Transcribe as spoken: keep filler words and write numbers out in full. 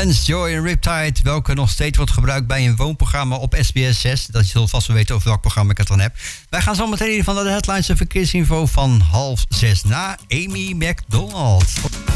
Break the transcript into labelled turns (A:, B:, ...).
A: Vance Joy en Riptide, welke nog steeds wordt gebruikt bij een woonprogramma op S B S zes. Dat je zult vast wel weten over welk programma ik het dan heb. Wij gaan zo meteen van de headlines en verkeersinfo van half zes na Amy McDonald.